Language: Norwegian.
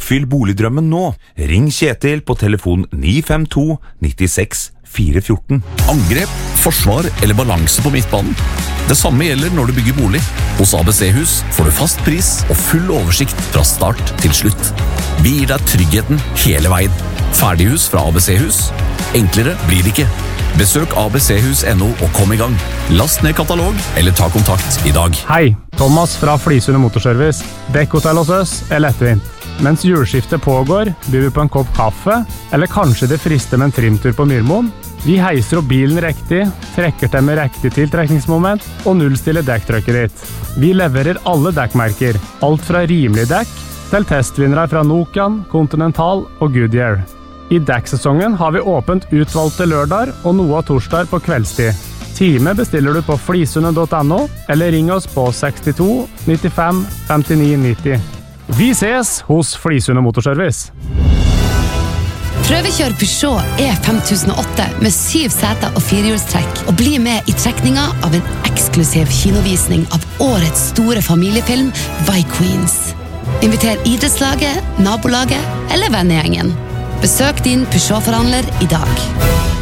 Oppfyll boligdrømmen nå. Ring Kjetil på telefon 952 96 414. Angrep, forsvar eller balanse på midtbanen? Det samme gjelder når du bygger bolig. Hos ABC-hus får du fast pris og full oversikt fra start til slutt. Vi gir deg tryggheten hele veien. Ferdighus fra ABC-hus? Enklere blir det ikke. Besøk abchus.no og kom i gang. Last ned katalog eller ta kontakt i dag. Hei, Thomas fra Flisund Motorservice. Dekkhotell hos oss lettvint. Mens juleskiftet pågår, byr vi på en kopp kaffe, eller kanskje det frister med en trimtur på Myrmoen. Vi heiser opp bilen riktig, trekker til med riktig tiltrekningsmoment og nullstiller dekktrykket ditt. Vi leverer alle dekkmerker, alt fra rimelig dekk til testvinnere fra Nokian, Continental og Goodyear. I dekksesongen har vi åpent utvalgte lørdager og noe av torsdager på kveldstid. Time bestiller du på flisundet.no eller ring oss på 62 95 59 90. Vi ses hos Flisundet Motorservice. Prøvekjør Peugeot E5008 med 7 seter og 4-hjulstrekk, og bli med i trekninga av en eksklusiv kinovisning av årets store familiefilm Vi Queens. Inviter idrettslaget, nabolaget eller vennegjengen. Besøk din Peugeot-forhandler i dag.